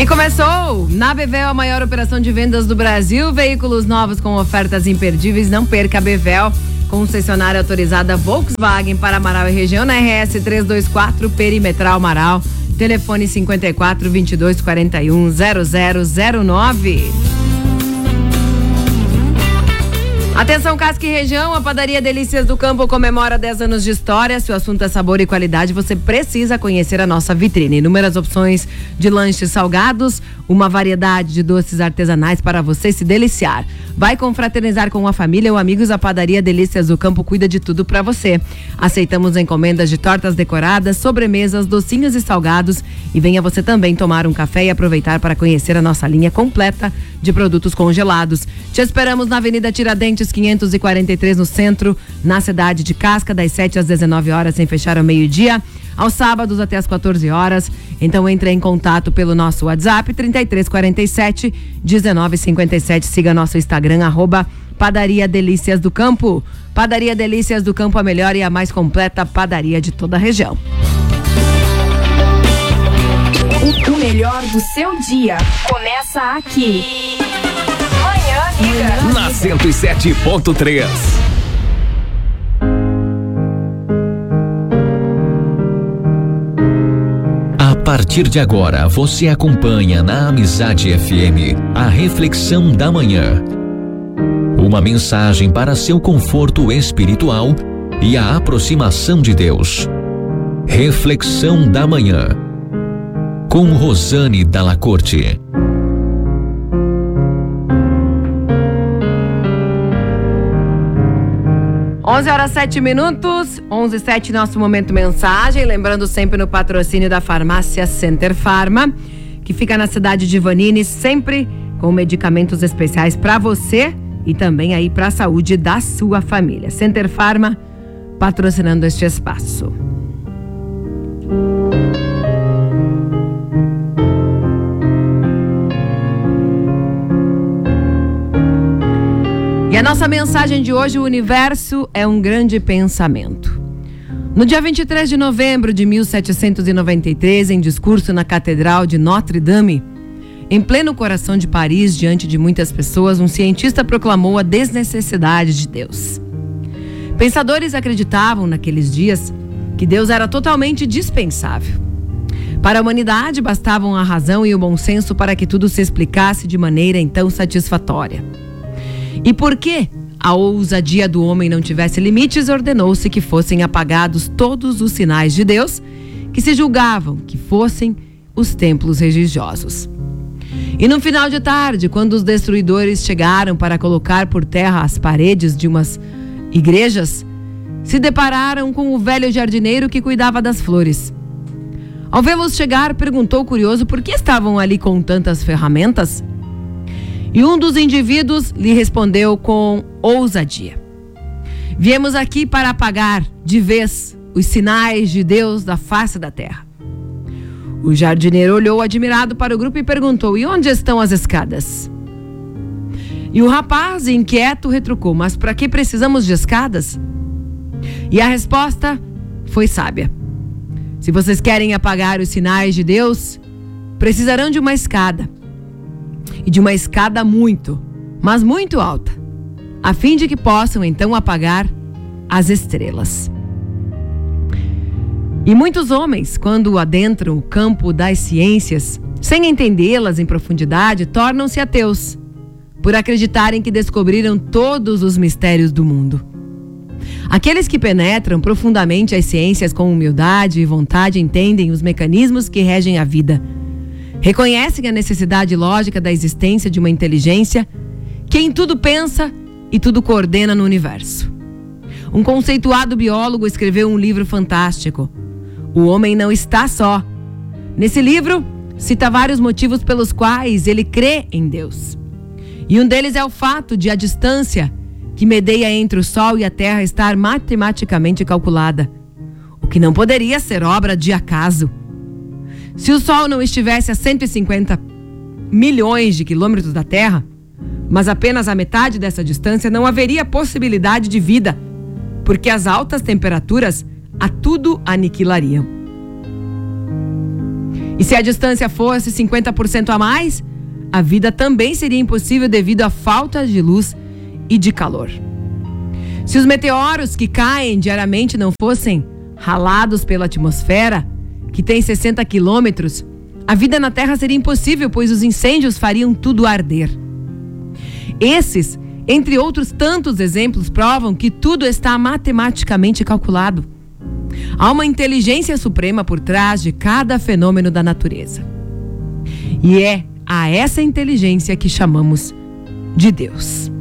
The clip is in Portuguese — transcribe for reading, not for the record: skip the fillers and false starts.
E começou na Bevel, a maior operação de vendas do Brasil. Veículos novos com ofertas imperdíveis. Não perca a Bevel. Concessionária autorizada Volkswagen para Marau e região, na RS 324 Perimetral Marau. Telefone 54 22 41 0009. Atenção, Casca e região, a Padaria Delícias do Campo comemora 10 anos de história. Se o assunto é sabor e qualidade, você precisa conhecer a nossa vitrine. Inúmeras opções de lanches salgados, uma variedade de doces artesanais para você se deliciar. Vai confraternizar com a família ou amigos, a Padaria Delícias do Campo cuida de tudo para você. Aceitamos encomendas de tortas decoradas, sobremesas, docinhos e salgados. E venha você também tomar um café e aproveitar para conhecer a nossa linha completa de produtos congelados. Te esperamos na Avenida Tiradentes 543, no centro, na cidade de Casca, das 7 às 19 horas, sem fechar ao meio-dia, aos sábados até às 14 horas. Então entre em contato pelo nosso WhatsApp 3347 1957. Siga nosso Instagram, @Padaria Delícias do Campo. Padaria Delícias do Campo, a melhor e a mais completa padaria de toda a região. O melhor do seu dia começa aqui. Manhã Amiga. Na 107.3. A partir de agora, você acompanha na Amizade FM a Reflexão da Manhã. Uma mensagem para seu conforto espiritual e a aproximação de Deus. Reflexão da Manhã, com Rosane Dalla Corte. 11h07, 11h07, nosso momento mensagem. Lembrando sempre no patrocínio da farmácia Center Pharma, que fica na cidade de Vanini, sempre com medicamentos especiais para você e também aí para a saúde da sua família. Center Pharma patrocinando este espaço. E a nossa mensagem de hoje: o universo é um grande pensamento. No dia 23 de novembro de 1793, em discurso na Catedral de Notre-Dame, em pleno coração de Paris, diante de muitas pessoas, um cientista proclamou a desnecessidade de Deus. Pensadores acreditavam naqueles dias que Deus era totalmente dispensável. Para a humanidade bastavam a razão e o bom senso para que tudo se explicasse de maneira então satisfatória. E porque a ousadia do homem não tivesse limites, ordenou-se que fossem apagados todos os sinais de Deus que se julgavam que fossem os templos religiosos. E no final de tarde, quando os destruidores chegaram para colocar por terra as paredes de umas igrejas, se depararam com o velho jardineiro que cuidava das flores. Ao vê-los chegar, perguntou curioso por que estavam ali com tantas ferramentas. E um dos indivíduos lhe respondeu com ousadia: viemos aqui para apagar de vez os sinais de Deus da face da terra. O jardineiro olhou admirado para o grupo e perguntou: e onde estão as escadas? E o rapaz, inquieto, retrucou: mas para que precisamos de escadas? E a resposta foi sábia: se vocês querem apagar os sinais de Deus, precisarão de uma escada. E de uma escada muito, mas muito alta, a fim de que possam então apagar as estrelas. E muitos homens, quando adentram o campo das ciências, sem entendê-las em profundidade, tornam-se ateus, por acreditarem que descobriram todos os mistérios do mundo. Aqueles que penetram profundamente as ciências com humildade e vontade entendem os mecanismos que regem a vida. Reconhecem a necessidade lógica da existência de uma inteligência que em tudo pensa e tudo coordena no universo. Um conceituado biólogo escreveu um livro fantástico: O Homem Não Está Só. Nesse livro, cita vários motivos pelos quais ele crê em Deus. E um deles é o fato de a distância que medeia entre o Sol e a Terra estar matematicamente calculada, o que não poderia ser obra de acaso. Se o Sol não estivesse a 150 milhões de quilômetros da Terra, mas apenas a metade dessa distância, não haveria possibilidade de vida, porque as altas temperaturas a tudo aniquilariam. E se a distância fosse 50% a mais, a vida também seria impossível devido à falta de luz e de calor. Se os meteoros que caem diariamente não fossem ralados pela atmosfera, que tem 60 quilômetros, a vida na Terra seria impossível, pois os incêndios fariam tudo arder. Esses, entre outros tantos exemplos, provam que tudo está matematicamente calculado. Há uma inteligência suprema por trás de cada fenômeno da natureza. E é a essa inteligência que chamamos de Deus.